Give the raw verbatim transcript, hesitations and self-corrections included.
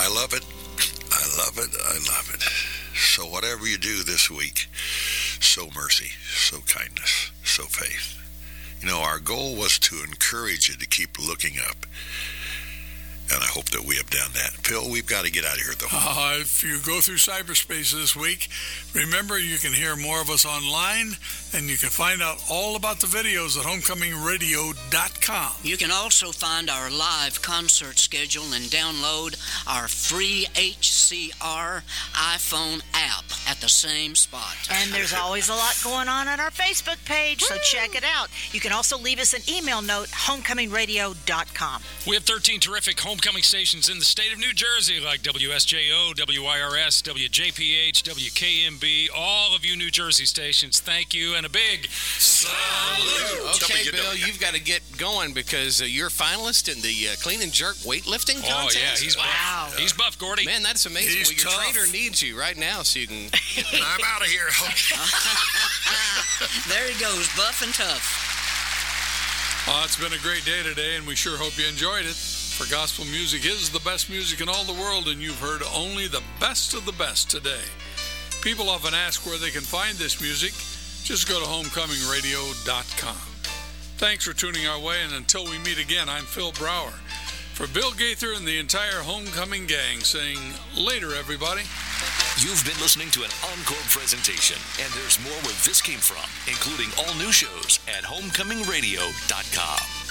I love it. I love it. I love it. So whatever you do this week, sow mercy, sow kindness, sow faith. You know, our goal was to encourage you to keep looking up. And I hope that we have done that. Phil, we've got to get out of here, though. Uh, if you go through cyberspace this week, remember you can hear more of us online, and you can find out all about the videos at homecoming radio dot com. You can also find our live concert schedule and download our free H C R iPhone app at the same spot. And there's always a lot going on on our Facebook page, so check it out. You can also leave us an email note, homecoming radio dot com. We have thirteen terrific homecoming stations in the state of New Jersey, like W S J O, W I R S, W J P H, W K M B, all of you New Jersey stations, thank you, and a big salute. Okay, Bill, you've got to get going because uh, you're a finalist in the uh, clean and jerk weightlifting contest. Oh, yeah, he's Wow. buff. He's buff, Gordy. Man, that's amazing. He's well, your tough. trainer needs you right now so you can... I'm out of here. There he goes, buff and tough. Uh, it's been a great day today, and we sure hope you enjoyed it. For gospel music is the best music in all the world, and you've heard only the best of the best today. People often ask where they can find this music. Just go to homecoming radio dot com. Thanks for tuning our way, and until we meet again, I'm Phil Brower. For Bill Gaither and the entire Homecoming gang, saying later, everybody. You've been listening to an encore presentation, and there's more where this came from, including all new shows at homecoming radio dot com.